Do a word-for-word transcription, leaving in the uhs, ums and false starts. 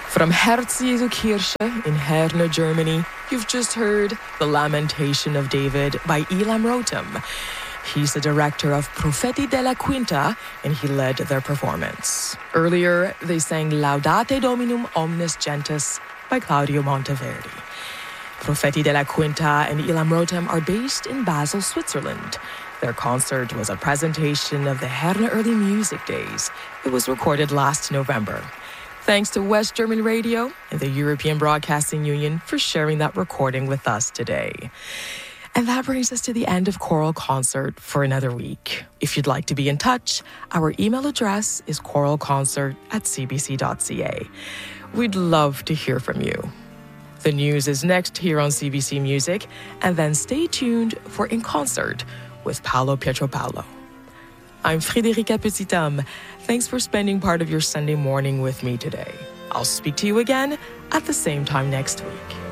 From Herz Jesu Kirche in Herne, Germany, you've just heard The Lamentation of David by Elam Rotem. He's the director of Profeti della Quinta, and he led their performance. Earlier, they sang Laudate Dominum Omnes Gentes by Claudio Monteverdi. Profeti della Quinta and Elam Rotem are based in Basel, Switzerland. Their concert was a presentation of the Herne Early Music Days. It was recorded last November. Thanks to West German Radio and the European Broadcasting Union for sharing that recording with us today. And that brings us to the end of Choral Concert for another week. If you'd like to be in touch, our email address is choralconcert at c b c dot c a. We'd love to hear from you. The news is next here on C B C Music, and then stay tuned for In Concert with Paolo Pietropalo. I'm Frédérica Petithomme. Thanks for spending part of your Sunday morning with me today. I'll speak to you again at the same time next week.